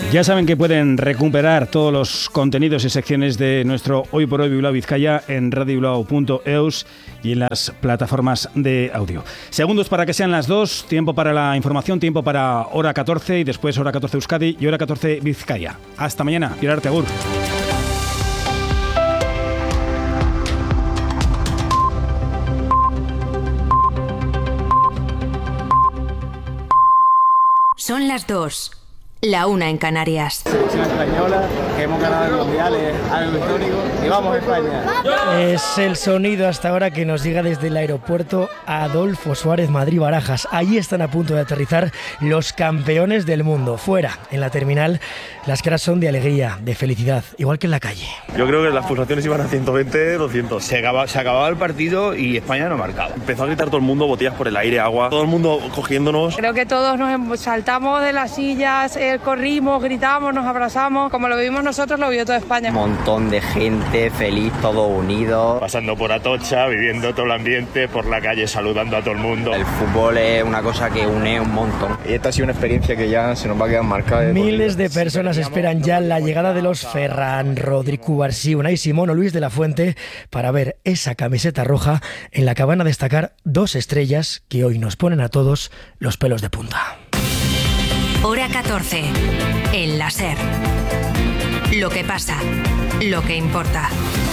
Ya saben que pueden recuperar todos los contenidos y secciones de nuestro Hoy por Hoy Bilbao Vizcaya en radiobilbao.eus y en las plataformas de audio. Segundos para que sean las 2, tiempo para la información, tiempo para Hora 14 y después Hora 14 Euskadi y Hora 14 Vizcaya. Hasta mañana. Pilar Arte, agur. Son las 2. La 1 en Canarias. Selección española, que hemos ganado el Mundial, es algo histórico y vamos a España. Es el sonido hasta ahora que nos llega desde el aeropuerto Adolfo Suárez Madrid-Barajas. Allí están a punto de aterrizar los campeones del mundo. Fuera, en la terminal, las caras son de alegría, de felicidad, igual que en la calle. Yo creo que las pulsaciones iban a 120, 200. Se acababa el partido y España no marcaba. Empezó a gritar todo el mundo, botellas por el aire, agua, todo el mundo cogiéndonos. Creo que todos nos saltamos de las sillas, corrimos, gritamos, nos abrazamos. Como lo vivimos nosotros, lo vio toda España. Un montón de gente feliz, todo unido. Pasando por Atocha, viviendo todo el ambiente, por la calle saludando a todo el mundo. El fútbol es una cosa que une un montón. Y esta ha sido una experiencia que ya se nos va a quedar marcada. Miles de personas esperan ya la llegada de los Ferran, Rodri, Cubarsí, Unai Simón o Luis de la Fuente para ver esa camiseta roja en la que van a destacar dos estrellas que hoy nos ponen a todos los pelos de punta. Hora 14. El láser. Lo que pasa, lo que importa.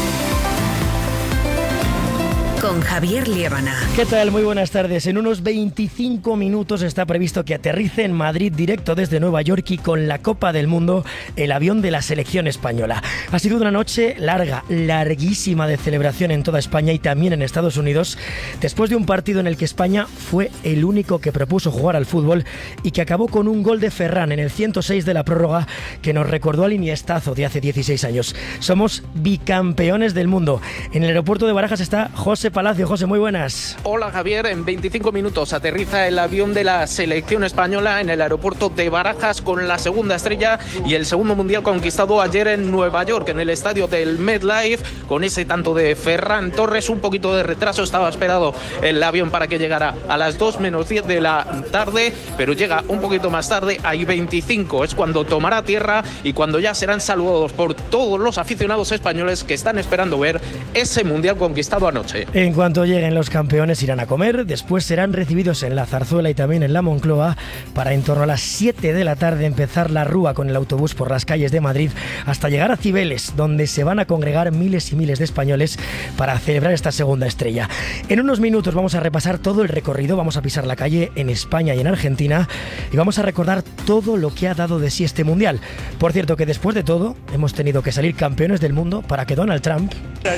Con Javier Liébana. ¿Qué tal? Muy buenas tardes. En unos 25 minutos está previsto que aterrice en Madrid directo desde Nueva York y con la Copa del Mundo el avión de la selección española. Ha sido una noche larga, larguísima de celebración en toda España y también en Estados Unidos, después de un partido en el que España fue el único que propuso jugar al fútbol y que acabó con un gol de Ferran en el 106 de la prórroga que nos recordó al Iniestazo de hace 16 años. Somos bicampeones del mundo. En el aeropuerto de Barajas está José Palacio. José, muy buenas. Hola Javier, en 25 minutos aterriza el avión de la selección española en el aeropuerto de Barajas con la segunda estrella y el segundo mundial conquistado ayer en Nueva York, en el estadio del MetLife, con ese tanto de Ferran Torres. Un poquito de retraso, estaba esperado el avión para que llegara a las 2 menos 10 de la tarde, pero llega un poquito más tarde, hay 25, es cuando tomará tierra y cuando ya serán saludados por todos los aficionados españoles que están esperando ver ese mundial conquistado anoche. En cuanto lleguen los campeones irán a comer, después serán recibidos en la Zarzuela y también en la Moncloa para en torno a las 7 de la tarde empezar la rúa con el autobús por las calles de Madrid hasta llegar a Cibeles, donde se van a congregar miles y miles de españoles para celebrar esta segunda estrella. En unos minutos vamos a repasar todo el recorrido, vamos a pisar la calle en España y en Argentina y vamos a recordar todo lo que ha dado de sí este mundial. Por cierto que después de todo hemos tenido que salir campeones del mundo para que Donald Trump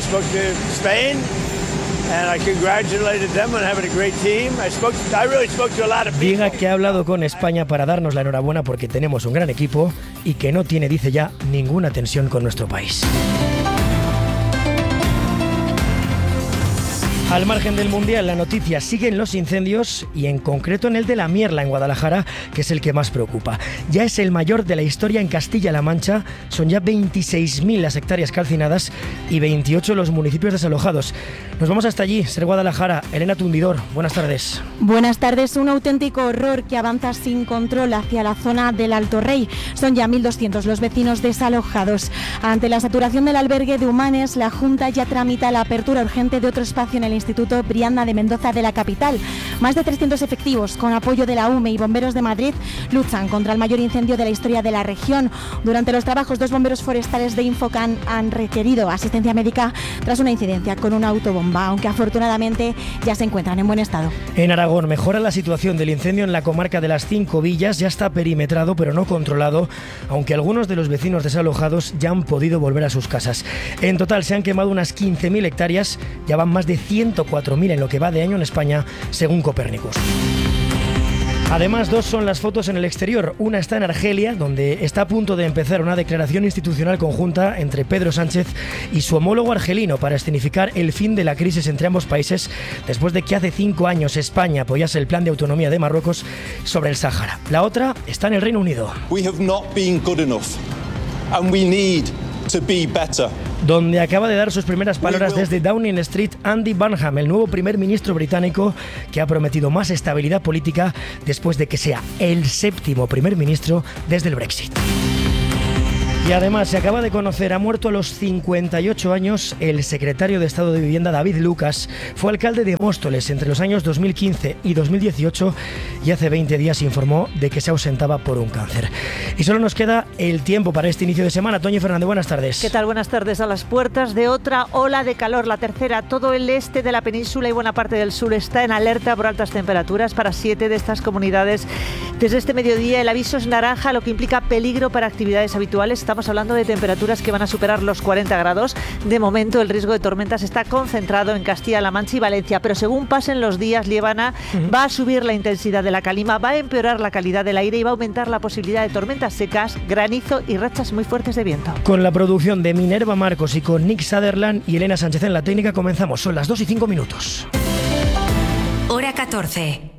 diga que ha hablado con España para darnos la enhorabuena porque tenemos un gran equipo y que no tiene, dice ya, ninguna tensión con nuestro país. Al margen del Mundial, la noticia siguen los incendios y en concreto en el de La Mierla, en Guadalajara, que es el que más preocupa. Ya es el mayor de la historia en Castilla-La Mancha, son ya 26.000 las hectáreas calcinadas y 28 los municipios desalojados. Nos vamos hasta allí, Ser Guadalajara. Elena Tundidor, buenas tardes. Buenas tardes, un auténtico horror que avanza sin control hacia la zona del Alto Rey. Son ya 1.200 los vecinos desalojados. Ante la saturación del albergue de Humanes, la Junta ya tramita la apertura urgente de otro espacio en el Instituto Brianda de Mendoza de la capital. Más de 300 efectivos, con apoyo de la UME y Bomberos de Madrid, luchan contra el mayor incendio de la historia de la región. Durante los trabajos, 2 bomberos forestales de Infocan han requerido asistencia médica tras una incidencia con una autobomba, aunque afortunadamente ya se encuentran en buen estado. En Aragón mejora la situación del incendio en la comarca de las 5 Villas. Ya está perimetrado pero no controlado, aunque algunos de los vecinos desalojados ya han podido volver a sus casas. En total se han quemado unas 15.000 hectáreas, ya van más de 104.000 en lo que va de año en España, según Copérnicus. Además, 2 son las fotos en el exterior. Una está en Argelia, donde está a punto de empezar una declaración institucional conjunta entre Pedro Sánchez y su homólogo argelino para escenificar el fin de la crisis entre ambos países, después de que hace 5 años España apoyase el plan de autonomía de Marruecos sobre el Sáhara. La otra está en el Reino Unido. We have not been good enough, and we need to be better. Donde acaba de dar sus primeras palabras desde Downing Street Andy Burnham, el nuevo primer ministro británico, que ha prometido más estabilidad política después de que sea el 7º primer ministro desde el Brexit. Y además se acaba de conocer, ha muerto a los 58 años el secretario de Estado de Vivienda David Lucas. Fue alcalde de Móstoles entre los años 2015 y 2018 y hace 20 días informó de que se ausentaba por un cáncer. Y solo nos queda el tiempo para este inicio de semana. Toñi Fernández, buenas tardes. ¿Qué tal? Buenas tardes. A las puertas de otra ola de calor, la tercera. Todo el este de la península y buena parte del sur está en alerta por altas temperaturas para 7 de estas comunidades. Desde este mediodía el aviso es naranja, lo que implica peligro para actividades habituales. Estamos hablando de temperaturas que van a superar los 40 grados. De momento el riesgo de tormentas está concentrado en Castilla-La Mancha y Valencia, pero según pasen los días, Lievana, va a subir la intensidad de la calima, va a empeorar la calidad del aire y va a aumentar la posibilidad de tormentas secas, granizo y rachas muy fuertes de viento. Con la producción de Minerva Marcos y con Nick Sutherland y Elena Sánchez en la técnica comenzamos. Son las 2:05. Hora 14.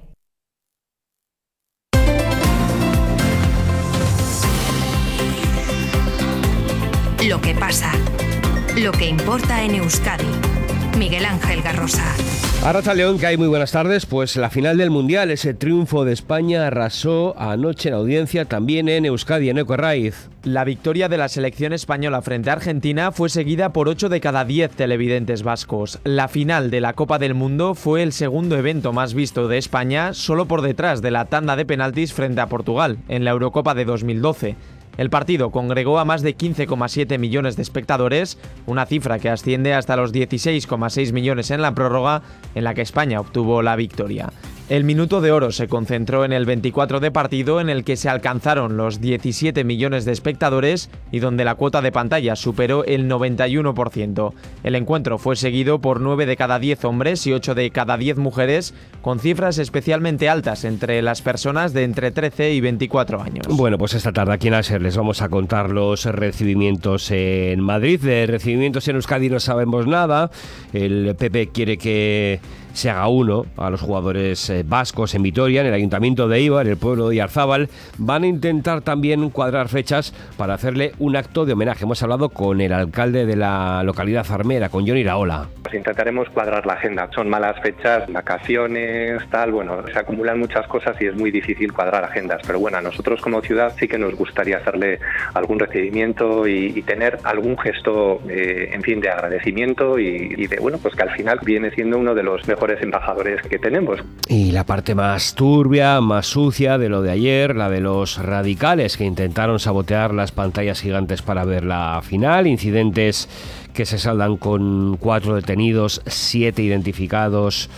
Lo que pasa, lo que importa en Euskadi. Miguel Ángel Garrosa. Arratsaldeon, que hay muy buenas tardes. Pues la final del Mundial, ese triunfo de España, arrasó anoche en audiencia también en Euskadi, en Eco Erraiz. La victoria de la selección española frente a Argentina fue seguida por 8 de cada 10 televidentes vascos. La final de la Copa del Mundo fue el segundo evento más visto de España, solo por detrás de la tanda de penaltis frente a Portugal, en la Eurocopa de 2012. El partido congregó a más de 15,7 millones de espectadores, una cifra que asciende hasta los 16,6 millones en la prórroga, en la que España obtuvo la victoria. El minuto de oro se concentró en el 24 de partido, en el que se alcanzaron los 17 millones de espectadores y donde la cuota de pantalla superó el 91%. El encuentro fue seguido por 9 de cada 10 hombres y 8 de cada 10 mujeres, con cifras especialmente altas entre las personas de entre 13 y 24 años. Bueno, pues esta tarde aquí en ASER les vamos a contar los recibimientos en Madrid. De recibimientos en Euskadi no sabemos nada. El PP quiere que se haga uno a los jugadores vascos en Vitoria, en el Ayuntamiento de Eibar, el pueblo de Iarzábal. Van a intentar también cuadrar fechas para hacerle un acto de homenaje. Hemos hablado con el alcalde de la localidad armera, con Jon Iraola. Pues intentaremos cuadrar la agenda. Son malas fechas, vacaciones, tal, bueno, se acumulan muchas cosas y es muy difícil cuadrar agendas. Pero bueno, a nosotros como ciudad sí que nos gustaría hacerle algún recibimiento y tener algún gesto, en fin, de agradecimiento y de, bueno, pues que al final viene siendo uno de los mejores embajadores que tenemos. Y la parte más turbia, más sucia de lo de ayer, la de los radicales que intentaron sabotear las pantallas gigantes para ver la final, incidentes que se saldan con 4 detenidos, 7 identificados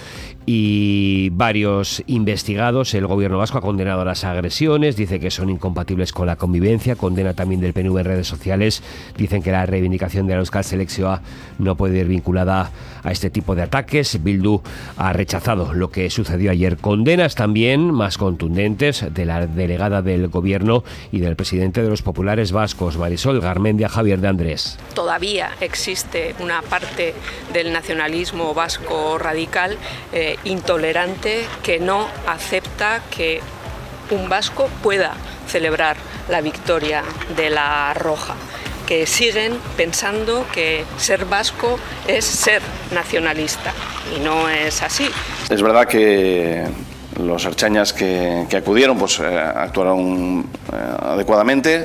y varios investigados. El gobierno vasco ha condenado las agresiones, dice que son incompatibles con la convivencia, condena también del PNV en redes sociales, dicen que la reivindicación de la Euskal Selekzioa no puede ir vinculada a este tipo de ataques. Bildu ha rechazado lo que sucedió ayer. Condenas también más contundentes de la delegada del gobierno y del presidente de los populares vascos, Marisol Garmendia Javier de Andrés. Todavía existe una parte del nacionalismo vasco radical intolerante que no acepta que un vasco pueda celebrar la victoria de la Roja, que siguen pensando que ser vasco es ser nacionalista y no es así. Es verdad que los ertzainas que acudieron pues actuaron adecuadamente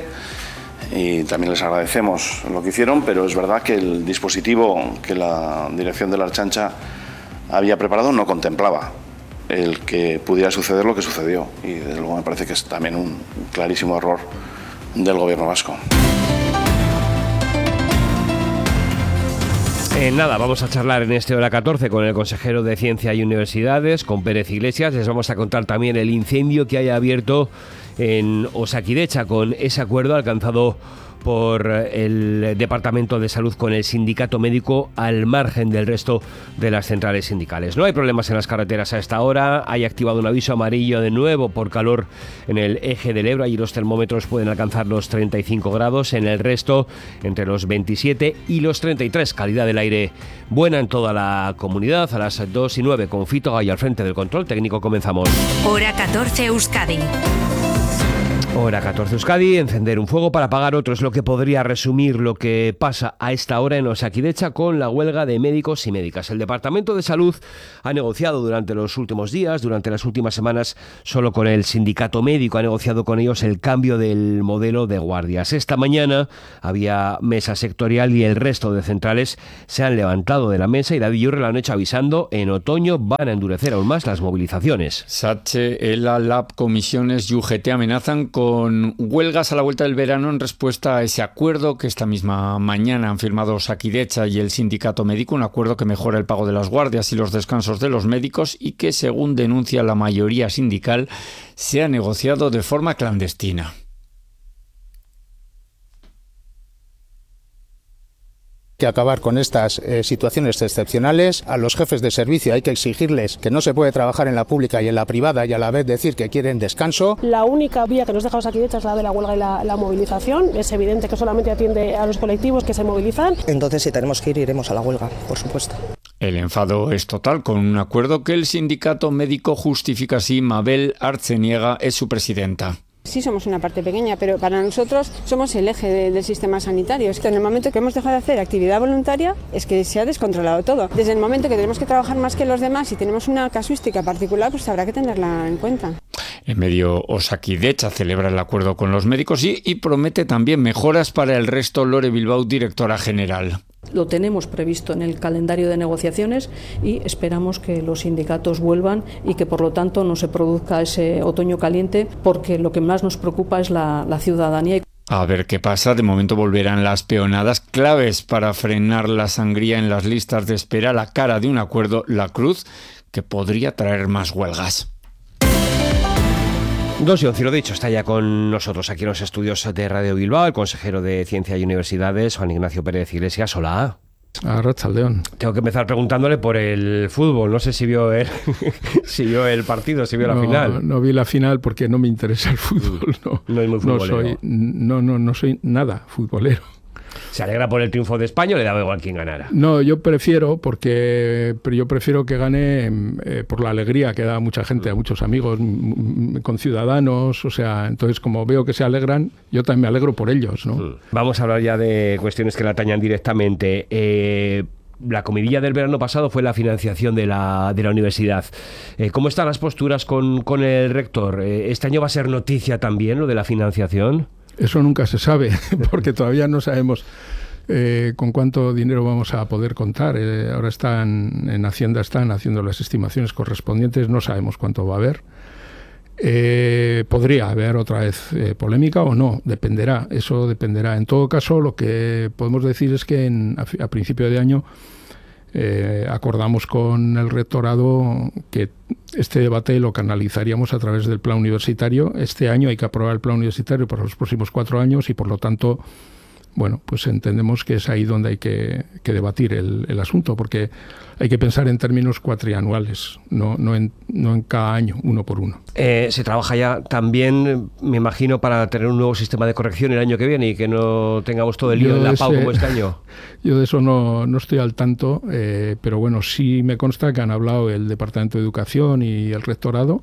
y también les agradecemos lo que hicieron, pero es verdad que el dispositivo que la dirección de la Ertzaintza había preparado no contemplaba el que pudiera suceder lo que sucedió, y desde luego me parece que es también un clarísimo error del gobierno vasco. Nada, vamos a charlar en este Hora 14 con el consejero de Ciencia y Universidades, con Pérez Iglesias. Les vamos a contar también el incendio que haya abierto en Osakidecha con ese acuerdo alcanzado por el Departamento de Salud con el sindicato médico al margen del resto de las centrales sindicales. No hay problemas en las carreteras a esta hora. Hay activado un aviso amarillo de nuevo por calor en el eje del Ebro y los termómetros pueden alcanzar los 35 grados. En el resto, entre los 27 y los 33. Calidad del aire buena en toda la comunidad. A las 2:09 con Fito Gallo al frente del control técnico comenzamos. Hora 14 Euskadi. Hora 14 Euskadi, encender un fuego para apagar otro es lo que podría resumir lo que pasa a esta hora en Osakidecha con la huelga de médicos y médicas. El Departamento de Salud ha negociado durante los últimos días, durante las últimas semanas, solo con el sindicato médico, ha negociado con ellos el cambio del modelo de guardias. Esta mañana había mesa sectorial y el resto de centrales se han levantado de la mesa y David Yurre lo han hecho avisando, en otoño van a endurecer aún más las movilizaciones. SATSE, ELA, LAB, comisiones y UGT amenazan con huelgas a la vuelta del verano en respuesta a ese acuerdo que esta misma mañana han firmado Osakidecha y el sindicato médico, un acuerdo que mejora el pago de las guardias y los descansos de los médicos y que, según denuncia la mayoría sindical, se ha negociado de forma clandestina. Que acabar con estas situaciones excepcionales. A los jefes de servicio hay que exigirles que no se puede trabajar en la pública y en la privada y a la vez decir que quieren descanso. La única vía que nos deja Osakidecha es la de la huelga y la movilización. Es evidente que solamente atiende a los colectivos que se movilizan. Entonces, si tenemos que ir, iremos a la huelga, por supuesto. El enfado es total con un acuerdo que el sindicato médico justifica así. Mabel Artzeniega es su presidenta. Sí, somos una parte pequeña, pero para nosotros somos el eje del sistema sanitario. Es que en el momento que hemos dejado de hacer actividad voluntaria es que se ha descontrolado todo. Desde el momento que tenemos que trabajar más que los demás y tenemos una casuística particular, pues habrá que tenerla en cuenta. En medio, Osakidecha celebra el acuerdo con los médicos y promete también mejoras para el resto. Lore Bilbao, directora general. Lo tenemos previsto en el calendario de negociaciones y esperamos que los sindicatos vuelvan y que por lo tanto no se produzca ese otoño caliente, porque lo que más nos preocupa es la ciudadanía. A ver qué pasa. De momento volverán las peonadas, claves para frenar la sangría en las listas de espera, la cara de un acuerdo, la cruz, que podría traer más huelgas. 2 y 11, lo dicho, está ya con nosotros aquí en los estudios de Radio Bilbao el consejero de Ciencia y Universidades, Juan Ignacio Pérez Iglesias. Hola. Arratsaldeon. Tengo que empezar preguntándole por el fútbol. No sé si vio el partido, si vio la final. No vi la final porque no me interesa el fútbol. No es muy futbolero. No soy nada futbolero. ¿Se alegra por el triunfo de España o le da igual quién ganara? No, yo prefiero que gane por la alegría que da a mucha gente, a muchos amigos, con ciudadanos, o sea, entonces como veo que se alegran, yo también me alegro por ellos, ¿no? Vamos a hablar ya de cuestiones que la atañan directamente. La comidilla del verano pasado fue la financiación de la universidad. ¿Cómo están las posturas con el rector? ¿Este año va a ser noticia también lo de la financiación? Eso nunca se sabe, porque todavía no sabemos con cuánto dinero vamos a poder contar. Ahora en Hacienda están haciendo las estimaciones correspondientes, no sabemos cuánto va a haber. Podría haber otra vez polémica o no, dependerá, eso dependerá. En todo caso, lo que podemos decir es que a principio de año acordamos con el rectorado que este debate lo canalizaríamos a través del plan universitario. Este año hay que aprobar el plan universitario para los próximos 4 años y por lo tanto, bueno, pues entendemos que es ahí donde hay que debatir el asunto, porque hay que pensar en términos cuatrianuales, no en cada año, uno por uno. Se trabaja ya también, me imagino, para tener un nuevo sistema de corrección el año que viene y que no tengamos todo el lío en la PAU como este año. Yo de eso no estoy al tanto, pero bueno, sí me consta que han hablado el Departamento de Educación y el Rectorado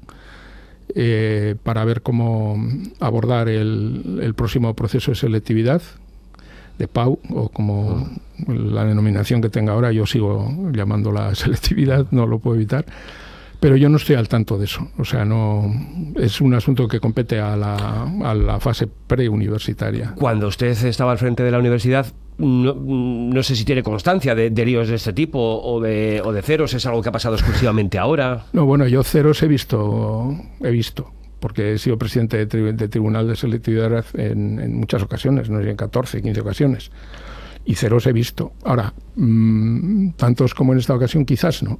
para ver cómo abordar el próximo proceso de selectividad de PAU, o como la denominación que tenga ahora. Yo sigo llamándola selectividad, no lo puedo evitar, pero yo no estoy al tanto de eso. O sea, no es un asunto que compete a la fase preuniversitaria. Cuando usted estaba al frente de la universidad, no sé si tiene constancia de líos de este tipo o de ceros. ¿Es algo que ha pasado exclusivamente ahora? No, bueno, yo ceros he visto, porque he sido presidente de Tribunal de Selectividad en muchas ocasiones, no sé, en 14, 15 ocasiones, y ceros he visto. Ahora, tantos como en esta ocasión quizás no.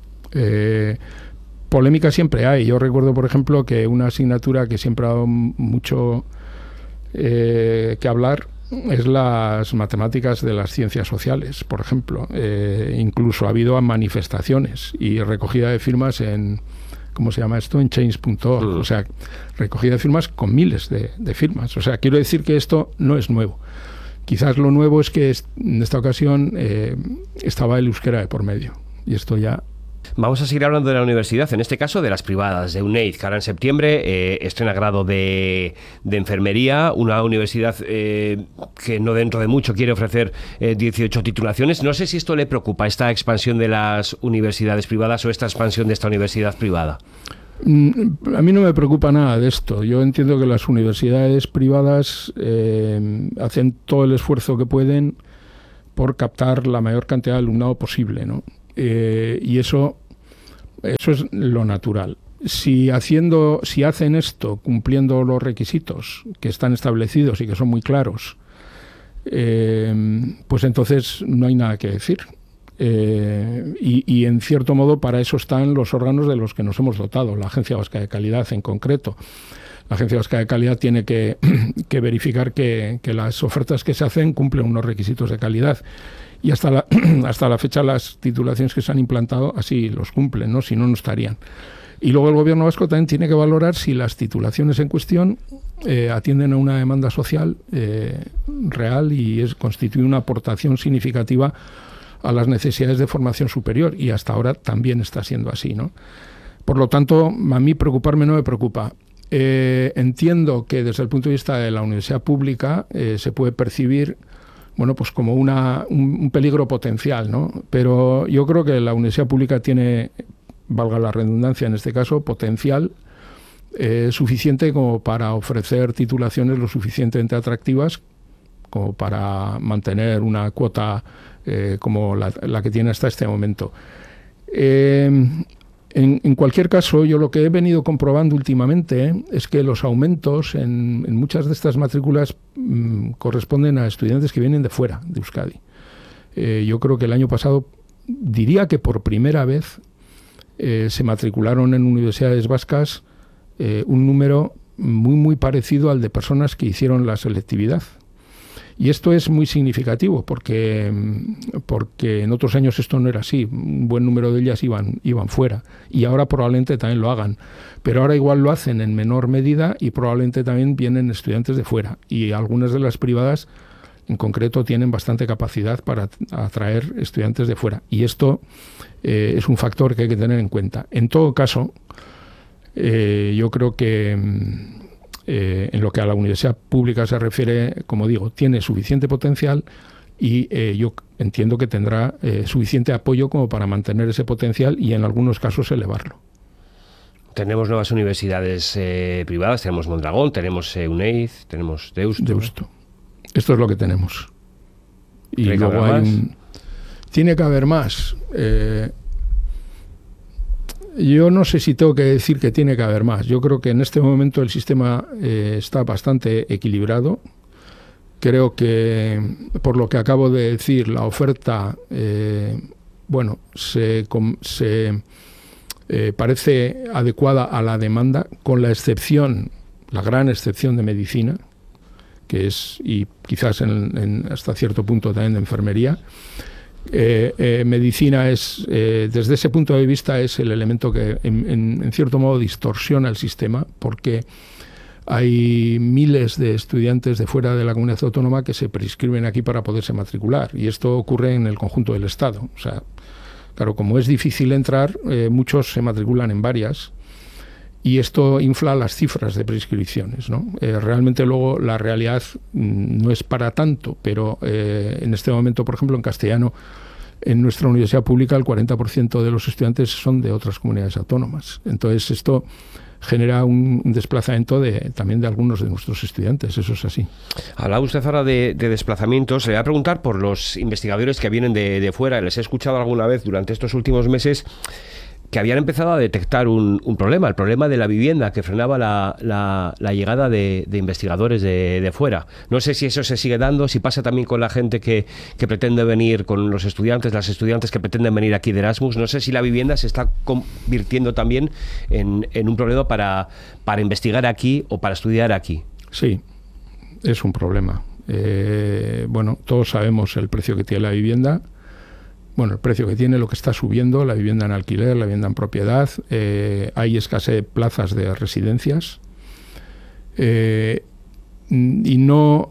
Polémica siempre hay. Yo recuerdo, por ejemplo, que una asignatura que siempre ha dado mucho que hablar es las matemáticas de las ciencias sociales, por ejemplo. Incluso ha habido manifestaciones y recogida de firmas en... ¿Cómo se llama esto? En change.org. O sea, recogida de firmas con miles de firmas. O sea, quiero decir que esto no es nuevo. Quizás lo nuevo es que en esta ocasión estaba el euskera de por medio. Y esto ya Vamos a seguir hablando de la universidad, en este caso de las privadas, de UNEID, que ahora en septiembre estrena grado de enfermería, una universidad que no dentro de mucho quiere ofrecer 18 titulaciones. No sé si esto le preocupa, esta expansión de las universidades privadas o esta expansión de esta universidad privada. A mí no me preocupa nada de esto. Yo entiendo que las universidades privadas hacen todo el esfuerzo que pueden por captar la mayor cantidad de alumnado posible, ¿no? Y eso es lo natural. Si hacen esto cumpliendo los requisitos que están establecidos y que son muy claros, pues entonces no hay nada que decir. Y en cierto modo para eso están los órganos de los que nos hemos dotado, la Agencia Vasca de Calidad en concreto. La Agencia Vasca de Calidad tiene que verificar que las ofertas que se hacen cumplen unos requisitos de calidad. Y hasta la fecha las titulaciones que se han implantado así los cumplen, ¿no? Si no, no estarían. Y luego el Gobierno vasco también tiene que valorar si las titulaciones en cuestión atienden a una demanda social real y constituye una aportación significativa a las necesidades de formación superior, y hasta ahora también está siendo así, ¿no? Por lo tanto, a mí preocuparme no me preocupa. Entiendo que desde el punto de vista de la universidad pública se puede percibir pues como un peligro potencial, ¿no? Pero yo creo que la universidad pública tiene, valga la redundancia en este caso, potencial suficiente como para ofrecer titulaciones lo suficientemente atractivas como para mantener una cuota como la que tiene hasta este momento. En cualquier caso, yo lo que he venido comprobando últimamente es que los aumentos en muchas de estas matrículas corresponden a estudiantes que vienen de fuera de Euskadi. Yo creo que el año pasado, diría que por primera vez, se matricularon en universidades vascas un número muy parecido al de personas que hicieron la selectividad. Y esto es muy significativo porque en otros años esto no era así. Un buen número de ellas iban fuera, y ahora probablemente también lo hagan. Pero ahora igual lo hacen en menor medida y probablemente también vienen estudiantes de fuera. Y algunas de las privadas en concreto tienen bastante capacidad para atraer estudiantes de fuera. Y esto es un factor que hay que tener en cuenta. En todo caso, yo creo que en lo que a la universidad pública se refiere, como digo, tiene suficiente potencial y yo entiendo que tendrá suficiente apoyo como para mantener ese potencial y en algunos casos elevarlo. Tenemos nuevas universidades privadas, tenemos Mondragón, tenemos UNEID, tenemos Deusto. Esto es lo que tenemos. Y luego tiene que haber más. Yo no sé si tengo que decir que tiene que haber más. Yo creo que en este momento el sistema está bastante equilibrado. Creo que, por lo que acabo de decir, la oferta se parece adecuada a la demanda, con la gran excepción de medicina, que es, y quizás hasta cierto punto también de enfermería. Medicina es, desde ese punto de vista, es el elemento que en cierto modo distorsiona el sistema, porque hay miles de estudiantes de fuera de la comunidad autónoma que se prescriben aquí para poderse matricular, y esto ocurre en el conjunto del Estado. O sea, claro, como es difícil entrar, muchos se matriculan en varias, y esto infla las cifras de prescripciones, ¿no? Realmente luego la realidad no es para tanto, pero en este momento, por ejemplo, en castellano, en nuestra universidad pública el 40% de los estudiantes son de otras comunidades autónomas. Entonces esto genera un desplazamiento también de algunos de nuestros estudiantes, eso es así. Hablaba usted ahora de desplazamientos. Le voy a preguntar por los investigadores que vienen de fuera. Les he escuchado alguna vez durante estos últimos meses que habían empezado a detectar un problema, el problema de la vivienda, que frenaba la llegada de investigadores de fuera. No sé si eso se sigue dando, si pasa también con la gente que pretende venir, con los estudiantes, las estudiantes que pretenden venir aquí de Erasmus. No sé si la vivienda se está convirtiendo también en un problema para investigar aquí o para estudiar aquí. Sí, es un problema. Todos sabemos el precio que tiene la vivienda. El precio que tiene, lo que está subiendo, la vivienda en alquiler, la vivienda en propiedad. Hay escasez de plazas de residencias. Y no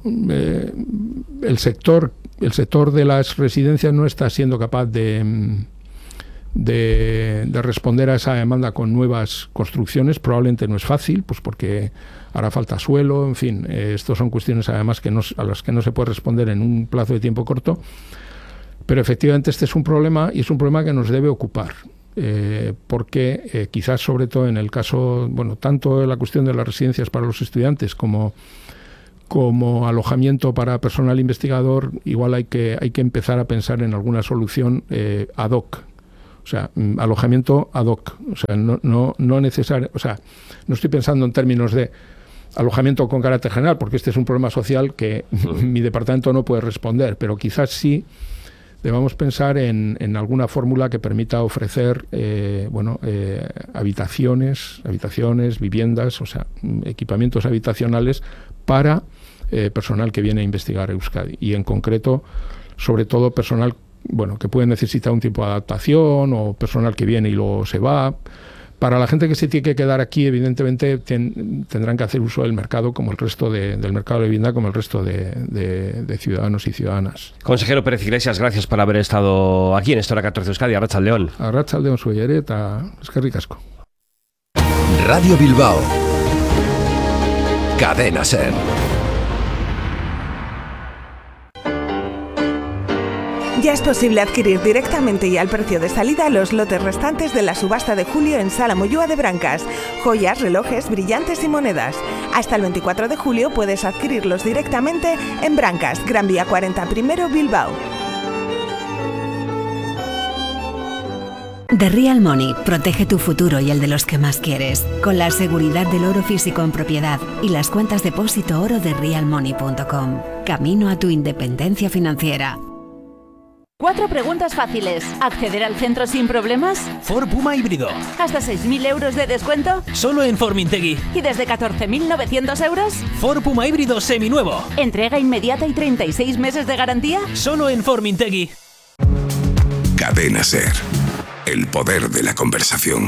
el sector de las residencias no está siendo capaz de responder a esa demanda con nuevas construcciones. Probablemente no es fácil, pues porque hará falta suelo, en fin, estos son cuestiones además a las que no se puede responder en un plazo de tiempo corto, pero efectivamente este es un problema y es un problema que nos debe ocupar. Porque quizás sobre todo en el caso, bueno, tanto de la cuestión de las residencias para los estudiantes como alojamiento para personal investigador, igual hay que empezar a pensar en alguna solución ad hoc. O sea, alojamiento ad hoc. O sea, no necesario, o sea, no estoy pensando en términos de alojamiento con carácter general, porque este es un problema social que mi departamento no puede responder, pero quizás sí debamos pensar en alguna fórmula que permita ofrecer habitaciones, viviendas, o sea, equipamientos habitacionales para personal que viene a investigar Euskadi. Y en concreto, sobre todo personal que puede necesitar un tiempo de adaptación o personal que viene y luego se va. Para la gente que se tiene que quedar aquí, evidentemente tendrán que hacer uso del mercado como el resto del mercado de vivienda, como el resto de ciudadanos y ciudadanas. Consejero Pérez Iglesias, gracias por haber estado aquí en Hora 14 Euskadi. Arratsaldeon. Arratsaldeon zuei eta eskerrik asko. Radio Bilbao. Cadena SER. Ya es posible adquirir directamente y al precio de salida los lotes restantes de la subasta de julio en Sala Moyúa de Brancas. Joyas, relojes, brillantes y monedas. Hasta el 24 de julio puedes adquirirlos directamente en Brancas, Gran Vía 40 I, Bilbao. The Real Money protege tu futuro y el de los que más quieres, con la seguridad del oro físico en propiedad y las cuentas depósito oro de realmoney.com. Camino a tu independencia financiera. 4 preguntas fáciles. ¿Acceder al centro sin problemas? Ford Puma híbrido. ¿Hasta 6.000 euros de descuento? Solo en Formintegui. ¿Y desde 14.900 euros? Ford Puma híbrido seminuevo. ¿Entrega inmediata y 36 meses de garantía? Solo en Formintegui. Cadena SER. El poder de la conversación.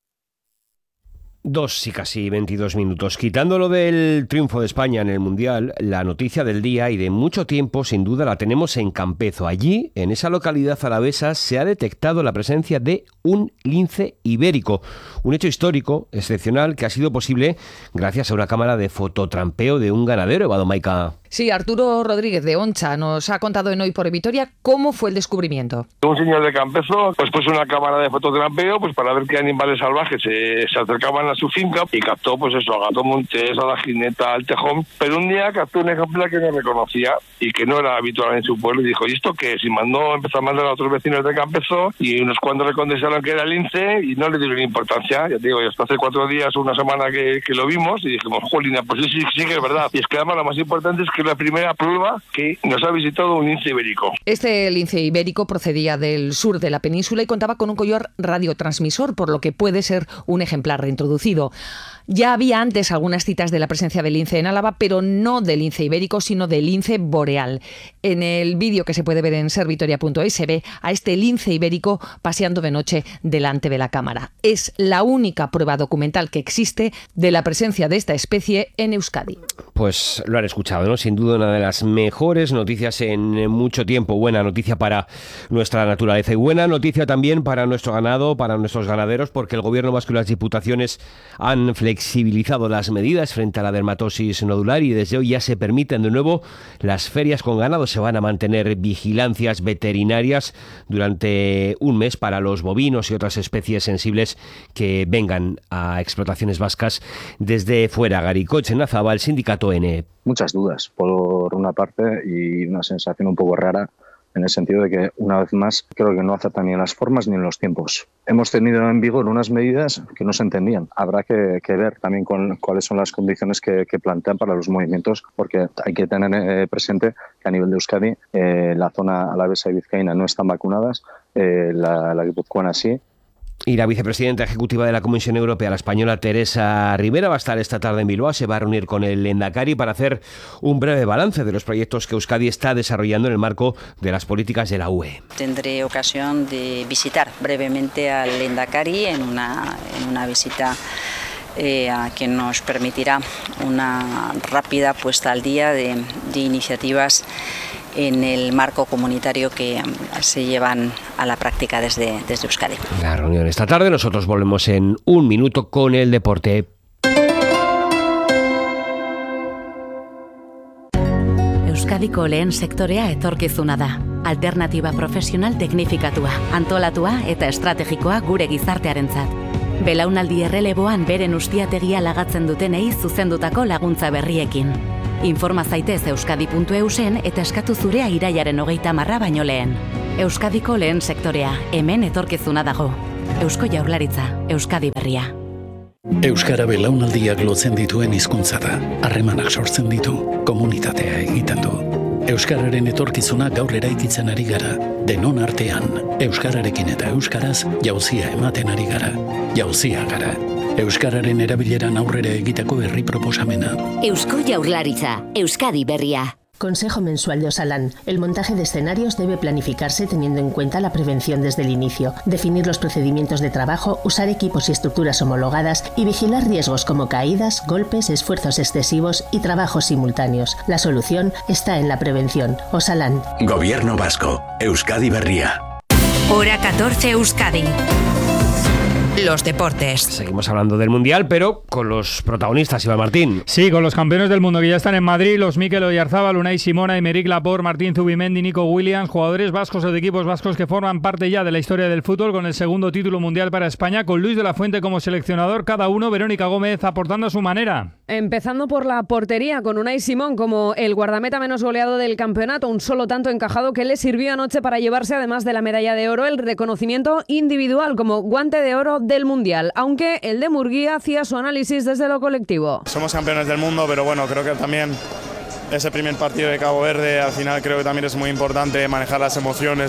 2 y casi 22 minutos. Quitándolo del triunfo de España en el Mundial, la noticia del día y de mucho tiempo, sin duda, la tenemos en Campezo. Allí, en esa localidad alavesa, se ha detectado la presencia de un lince ibérico. Un hecho histórico, excepcional, que ha sido posible gracias a una cámara de fototrampeo de un ganadero, Evado Maica. Sí, Arturo Rodríguez de Oncha nos ha contado en Hoy por Vitoria cómo fue el descubrimiento. Un señor de Campezo pues puso una cámara de fototrampeo pues para ver qué animales salvajes se acercaban a su finca y captó pues eso, a gato montés, a la jineta, al tejón, pero un día captó un ejemplar que no reconocía y que no era habitual en su pueblo y dijo, ¿y esto qué es? Y empezó a mandar a otros vecinos de Campezo y unos cuantos le contestaron que era lince y no le dieron importancia. Ya te digo, hasta hace 4 días, una semana que lo vimos y dijimos, jolina, pues sí que es verdad. Y es que además lo más importante es que la primera prueba que nos ha visitado un lince ibérico. Este lince ibérico procedía del sur de la península y contaba con un collar radiotransmisor, por lo que puede ser un ejemplar reintroducido. Ya había antes algunas citas de la presencia del lince en Álava, pero no del lince ibérico, sino del lince boreal. En el vídeo que se puede ver en servitoria.es se ve a este lince ibérico paseando de noche delante de la cámara. Es la única prueba documental que existe de la presencia de esta especie en Euskadi. Pues lo han escuchado, ¿no? Sin duda una de las mejores noticias en mucho tiempo. Buena noticia para nuestra naturaleza y buena noticia también para nuestro ganado, para nuestros ganaderos, porque el Gobierno vasco y las diputaciones han flexibilizado las medidas frente a la dermatosis nodular y desde hoy ya se permiten de nuevo las ferias con ganado. Se van a mantener vigilancias veterinarias durante un mes para los bovinos y otras especies sensibles que vengan a explotaciones vascas desde fuera. Garicoche Nazaba, el sindicato N. Muchas dudas, por una parte, y una sensación un poco rara en el sentido de que, una vez más, creo que no acertan ni en las formas ni en los tiempos. Hemos tenido en vigor unas medidas que no se entendían. Habrá que ver también cuáles son las condiciones que plantean para los movimientos, porque hay que tener presente que a nivel de Euskadi la zona alavesa y vizcaína no están vacunadas, la guipuzcoana sí. Y la vicepresidenta ejecutiva de la Comisión Europea, la española Teresa Rivera, va a estar esta tarde en Bilbao. Se va a reunir con el Lehendakari para hacer un breve balance de los proyectos que Euskadi está desarrollando en el marco de las políticas de la UE. Tendré ocasión de visitar brevemente al Lehendakari en una visita que nos permitirá una rápida puesta al día de iniciativas en el marco comunitario que se llevan a la práctica desde Euskadi. La reunión esta tarde, nosotros volvemos en un minuto con el deporte. Euskadiko lehen sektorea etorkizuna da. Alternatiba profesional teknifikatua, antolatua eta estrategikoa gure gizartearentzat. Belaunaldi erreleboan beren ustiategia lagatzen dutenei zuzendutako laguntza berriekin. Informa zaitez euskadi.eusen eta eskatu zurea irailaren 30 baino lehen. Euskadiko lehen sektorea, hemen etorkizuna dago. Eusko Jaurlaritza, Euskadi berria. Euskara belaunaldiak lotzen dituen hizkuntza da. Harremanak sortzen ditu, komunitatea egiten du. Euskararen etorkizuna gaur eraikitzen ari gara. Denon artean, euskararekin eta euskaraz jauzia ematen ari gara. Jauzia gara. Euskararen erabileran aurrera egiteko herri proposamena. Eusko Jaurlaritza, Euskadi berria. Consejo Mensual de Osalan. El montaje de escenarios debe planificarse teniendo en cuenta la prevención desde el inicio, definir los procedimientos de trabajo, usar equipos y estructuras homologadas y vigilar riesgos como caídas, golpes, esfuerzos excesivos y trabajos simultáneos. La solución está en la prevención. Osalan. Gobierno vasco. Euskadi berria. Hora 14 Euskadi. Los deportes. Seguimos hablando del Mundial, pero con los protagonistas, Iván Martín. Sí, con los campeones del mundo que ya están en Madrid, los Mikel Oyarzabal, Unai Simón, Aymeric Laporte, Martín Zubimendi, Nico Williams, jugadores vascos o de equipos vascos que forman parte ya de la historia del fútbol con el segundo título mundial para España, con Luis de la Fuente como seleccionador, cada uno, Verónica Gómez, aportando a su manera. Empezando por la portería, con Unai Simón como el guardameta menos goleado del campeonato, un solo tanto encajado que le sirvió anoche para llevarse, además de la medalla de oro, el reconocimiento individual como guante de oro del Mundial, aunque el de Murguía hacía su análisis desde lo colectivo. Somos campeones del mundo, pero bueno, creo que también ese primer partido de Cabo Verde, al final creo que también es muy importante manejar las emociones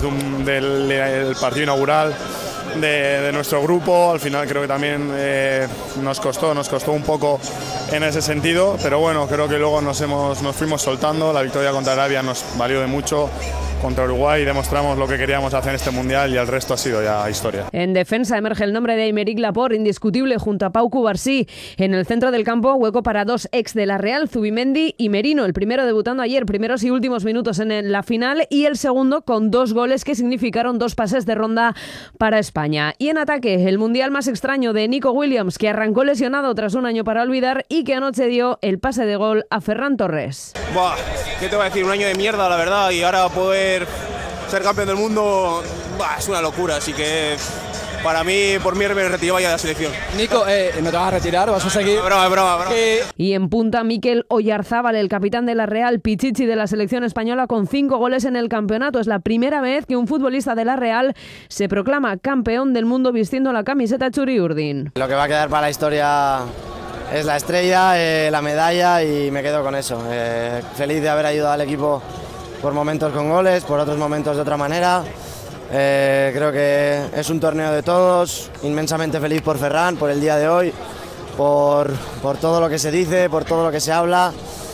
del partido inaugural de nuestro grupo. Al final creo que también nos costó un poco en ese sentido, pero bueno, creo que luego nos fuimos soltando. La victoria contra Arabia nos valió de mucho. Contra Uruguay demostramos lo que queríamos hacer en este Mundial y el resto ha sido ya historia. En defensa emerge el nombre de Aymeric Laporte, indiscutible junto a Pau Cubarsí. En el centro del campo, hueco para dos ex de la Real, Zubimendi y Merino. El primero debutando ayer, primeros y últimos minutos en la final, y el segundo con 2 goles que significaron 2 pases de ronda para España. Y en ataque, el Mundial más extraño de Nico Williams, que arrancó lesionado tras un año para olvidar y que anoche dio el pase de gol a Ferran Torres. Buah, ¿qué te voy a decir? Un año de mierda, la verdad, y ahora poder ser campeón del mundo es una locura, así que para mí, por mí, me retiro ya de la selección. Nico, ¿no te vas a retirar? ¿Vas a seguir? Broma. Y en punta, Mikel Oyarzabal, el capitán de la Real, Pichichi de la selección española, con 5 goles en el campeonato. Es la primera vez que un futbolista de la Real se proclama campeón del mundo vistiendo la camiseta Txuri-Urdin. Lo que va a quedar para la historia es la estrella, la medalla, y me quedo con eso. Feliz de haber ayudado al equipo por momentos con goles, por otros momentos de otra manera. Creo que es un torneo de todos, inmensamente feliz por Ferran, por el día de hoy, por todo lo que se dice, por todo lo que se habla.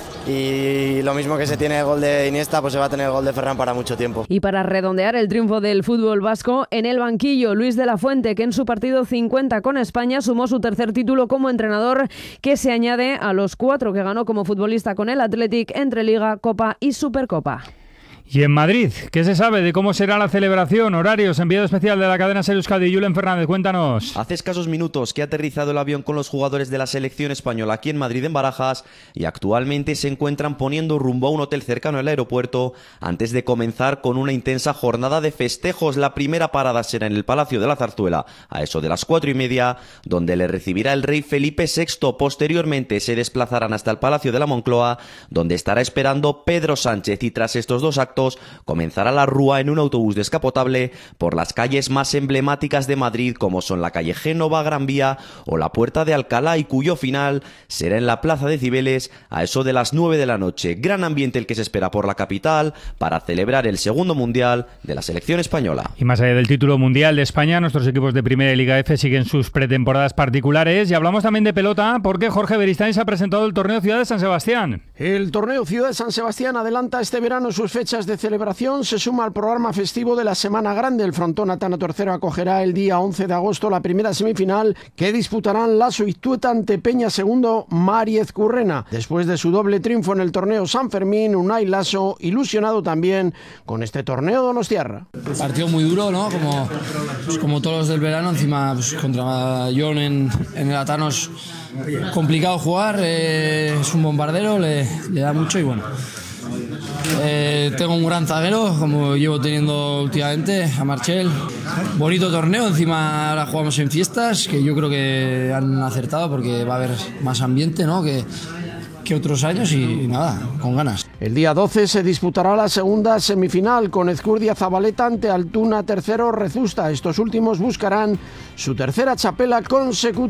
Y lo mismo que se tiene el gol de Iniesta, pues se va a tener el gol de Ferran para mucho tiempo. Y para redondear el triunfo del fútbol vasco, en el banquillo, Luis de la Fuente, que en su partido 50 con España sumó su tercer título como entrenador, que se añade a los 4 que ganó como futbolista con el Athletic entre Liga, Copa y Supercopa. Y en Madrid, ¿qué se sabe de cómo será la celebración? Horarios, enviado especial de la cadena SER Euskadi, Julen Fernández, cuéntanos. Hace escasos minutos que ha aterrizado el avión con los jugadores de la selección española aquí en Madrid, en Barajas, y actualmente se encuentran poniendo rumbo a un hotel cercano al aeropuerto antes de comenzar con una intensa jornada de festejos. La primera parada será en el Palacio de la Zarzuela, a eso de las 4:30, donde le recibirá el rey Felipe VI. Posteriormente se desplazarán hasta el Palacio de la Moncloa, donde estará esperando Pedro Sánchez, y tras estos 2 actos comenzará la rúa en un autobús descapotable por las calles más emblemáticas de Madrid, como son la calle Génova, Gran Vía o la Puerta de Alcalá, y cuyo final será en la Plaza de Cibeles a eso de las 9 de la noche. Gran ambiente el que se espera por la capital para celebrar el segundo mundial de la selección española. Y más allá del título mundial de España, nuestros equipos de Primera y Liga F siguen sus pretemporadas particulares, y hablamos también de pelota porque Jorge Beristain se ha presentado el torneo Ciudad de San Sebastián. El torneo Ciudad de San Sebastián adelanta este verano sus fechas de de celebración se suma al programa festivo de la Semana Grande. El frontón Atano III acogerá el día 11 de agosto la primera semifinal que disputarán Laso Iztueta ante Peña II Mariez Currena. Después de su doble triunfo en el torneo San Fermín, Unai Laso ilusionado también con este torneo donostiarra. Partido muy duro, ¿no? Como todos los del verano, encima pues, contra John en el Atano es complicado jugar, es un bombardero, le da mucho y bueno. Tengo un gran zaguero, como llevo teniendo últimamente, a Marchel. Bonito torneo, encima ahora jugamos en fiestas, que yo creo que han acertado porque va a haber más ambiente, ¿no? que otros años y nada, con ganas. El día 12 se disputará la segunda semifinal con Ezcurdia Zabaleta ante Altuna III Rezusta. Estos últimos buscarán su tercera txapela consecutiva.